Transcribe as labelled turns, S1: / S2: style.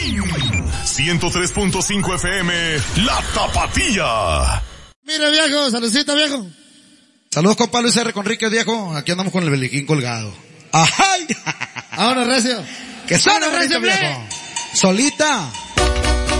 S1: 103.5 FM, La Tapatía.
S2: Mira, viejo, saludcita, viejo.
S3: Saludos, compa Luis R. Conríquez, viejo. Aquí andamos con el beliquín colgado. ¡Ajay!
S2: Ahora, recio.
S3: Que suena, recio, viejo. Solita.